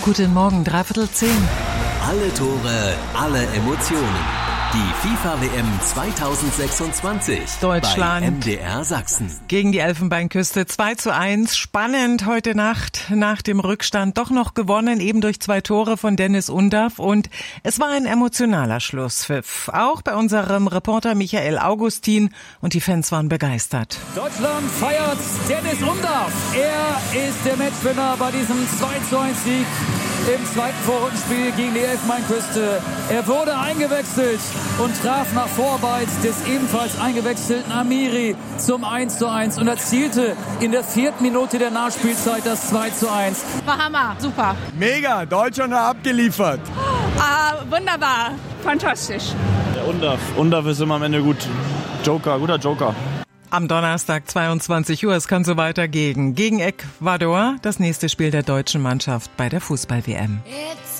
Guten Morgen, 9:45. Alle Tore, alle Emotionen. Die FIFA-WM 2026 Deutschland bei MDR Sachsen. Gegen die Elfenbeinküste 2:1. Spannend heute Nacht nach dem Rückstand doch noch gewonnen, eben durch 2 Tore von Dennis Undaff. Und es war ein emotionaler Schlusspfiff. Auch bei unserem Reporter Michael Augustin. Und die Fans waren begeistert. Deutschland feiert Dennis Undaff. Er ist der Matchwinner bei diesem 2:1-Sieg im zweiten Vorrundenspiel gegen die Elfenbeinküste. Er wurde eingewechselt und traf nach Vorarbeit des ebenfalls eingewechselten Amiri zum 1:1 und erzielte in der 4. Minute der Nachspielzeit das 2:1. War Hammer, super. Mega, Deutschland hat abgeliefert. Wunderbar, fantastisch. Der Undaff ist immer am Ende gut. Guter Joker. Am Donnerstag 22 Uhr, es kann so weitergehen. Gegen Ecuador, das nächste Spiel der deutschen Mannschaft bei der Fußball-WM.